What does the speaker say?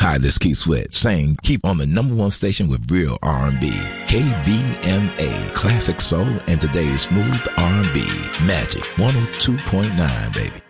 Hi, this is Keith Sweat saying keep on the number one station with real R&B. KVMA, classic soul and today's smooth R&B. Magic 102.9, baby.